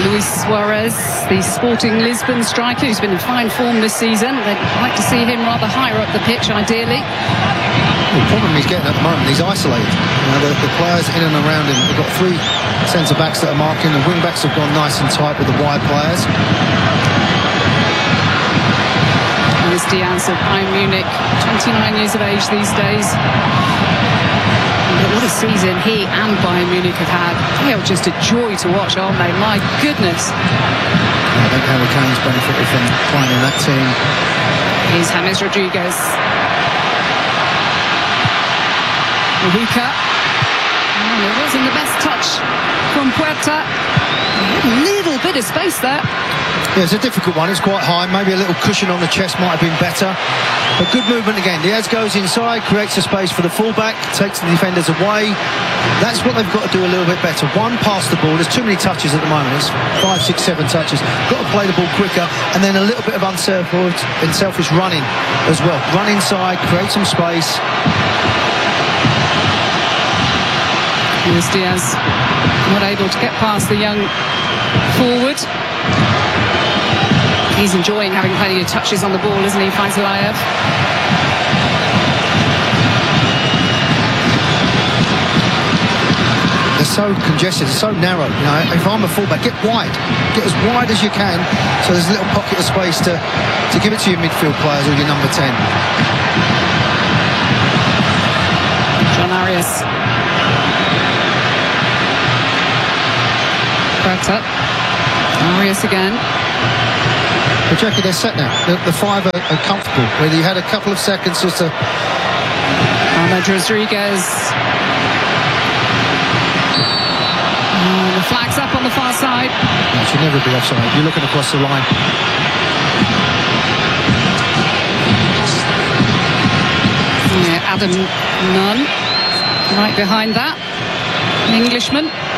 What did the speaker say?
Luis Suarez, the Sporting Lisbon striker, who's been in fine form this season. They'd like to see him rather higher up the pitch, ideally. The problem he's getting at the moment, he's isolated. The players in and around him, they've got three centre-backs that are marking. The wing-backs have gone nice and tight with the wide players. Luis Diaz of Bayern Munich, 29 years of age these days. But what a season he and Bayern Munich have had. They are just a joy to watch, aren't they? My goodness. I think Harry Kane's benefited from playing in that team. Here's James Rodriguez. Mujica. Oh, it wasn't the best touch from Puerta. A little bit of space there. Yeah, it's a difficult one. It's quite high. Maybe a little cushion on the chest might have been better. But good movement again. Diaz goes inside, creates a space for the fullback, takes the defenders away. That's what they've got to do a little bit better. One, pass the ball. There's too many touches at the moment. It's 5, 6, 7 touches. Got to play the ball quicker, and then a little bit of unselfish running as well. Run inside, create some space. Luis Diaz not able to get past the young forward. He's enjoying having plenty of touches on the ball, isn't he, Faisallayev? They're so congested, they're so narrow. You know, if I'm a fullback, get wide. Get as wide as you can, so there's a little pocket of space to give it to your midfield players or your number 10. John Arias. Puerta. Arias again. But Jackie, they're set now. The five are comfortable. Whether you had a couple of seconds just to... James Rodriguez. The flag's up on the far side. No, it should never be offside. You're looking across the line. Yeah, Adam Nunn right behind that. An Englishman.